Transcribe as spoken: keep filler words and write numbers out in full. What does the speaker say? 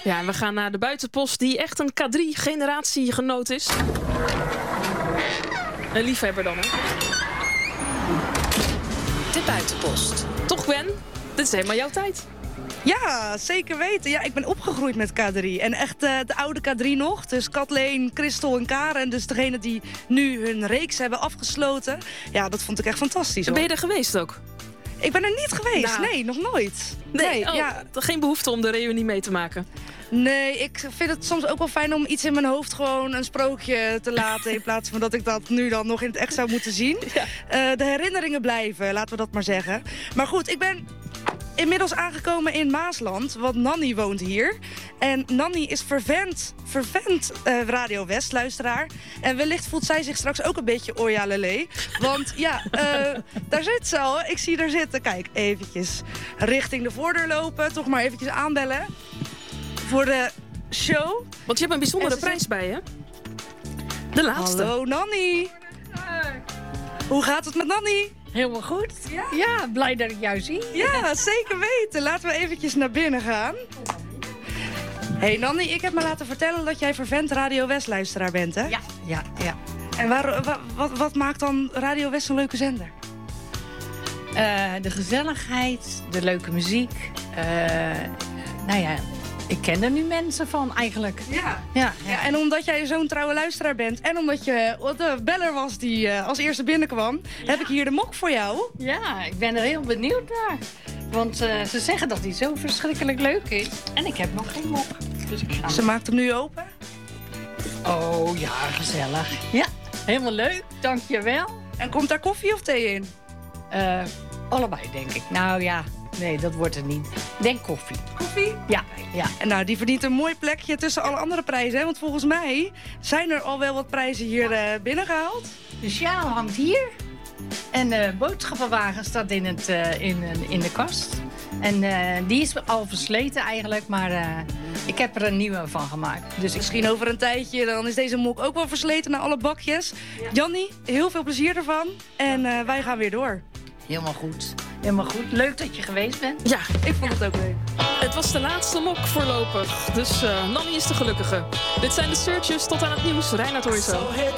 Ja, en we gaan naar de buitenpost die echt een K drie generatiegenoot is. Een liefhebber dan, hè? De buitenpost. Toch, Gwen? Dit is helemaal jouw tijd. Ja, zeker weten. Ja, ik ben opgegroeid met K drie. En echt uh, de oude K drie nog. Dus Kathleen, Christel en Karen. Dus degene die nu hun reeks hebben afgesloten. Ja, dat vond ik echt fantastisch, hoor. Ben je er geweest ook? Ik ben er niet geweest. Nou. Nee, nog nooit. Nee, nee oh, ja. Geen behoefte om de reunie mee te maken? Nee, ik vind het soms ook wel fijn om iets in mijn hoofd gewoon een sprookje te laten. In plaats van dat ik dat nu dan nog in het echt zou moeten zien. Ja. Uh, de herinneringen blijven, laten we dat maar zeggen. Maar goed, ik ben inmiddels aangekomen in Maasland, want Nanny woont hier. En Nanny is vervent, vervent uh, Radio West luisteraar. En wellicht voelt zij zich straks ook een beetje oja lele. Want ja, uh, daar zit ze al. Ik zie haar zitten. Kijk, eventjes richting de voordeur lopen. Toch maar eventjes aanbellen voor de show. Want je hebt een bijzondere prijs zegt... bij, hè? De laatste. Hallo, Nanny. Hoe gaat het met Nanny? Helemaal goed. Ja? Ja, blij dat ik jou zie. Ja, zeker weten. Laten we eventjes naar binnen gaan. Hey Nanny, ik heb me laten vertellen dat jij vervent Radio West luisteraar bent, hè? Ja, ja, ja. En waar, wa, wat, wat maakt dan Radio West een leuke zender? Uh, de gezelligheid, de leuke muziek. Uh, nou ja, ik ken er nu mensen van eigenlijk. Ja. Ja, ja. Ja, en omdat jij zo'n trouwe luisteraar bent en omdat je de beller was die uh, als eerste binnenkwam, ja. heb ik hier de mok voor jou. Ja, ik ben er heel benieuwd naar. Want uh, ze zeggen dat die zo verschrikkelijk leuk is. En ik heb nog geen mok. Dus ik ga... Ze maakt hem nu open. Oh ja, gezellig. Ja, helemaal leuk. Dankjewel. En komt daar koffie of thee in? Uh, allebei, denk ik. Nou ja, nee, dat wordt het niet. Denk koffie. Koffie? Ja, ja. En nou, die verdient een mooi plekje tussen alle andere prijzen. Hè? Want volgens mij zijn er al wel wat prijzen hier uh, binnengehaald. De sjaal hangt hier. En de boodschappenwagen staat in, het, uh, in, in de kast. En uh, die is al versleten eigenlijk, maar uh, ik heb er een nieuwe van gemaakt. Dus misschien over een tijdje, dan is deze mok ook wel versleten naar alle bakjes. Ja. Jannie, heel veel plezier ervan. En uh, wij gaan weer door. Helemaal goed. Helemaal goed. Leuk dat je geweest bent. Ja, ik vond het ook leuk. Het was de laatste mok voorlopig. Dus uh, Nanny is de gelukkige. Dit zijn de Searchers tot aan het nieuws. Reinhard hoor je zo.